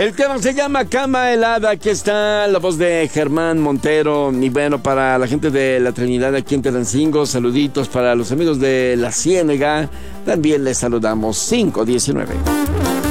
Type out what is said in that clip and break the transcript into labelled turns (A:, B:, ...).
A: El tema se llama Cama Helada. Aquí está la voz de Germán Montero. Y bueno, para la gente de la Trinidad aquí en Telancingo, saluditos para los amigos de la Ciénega. También les saludamos 519.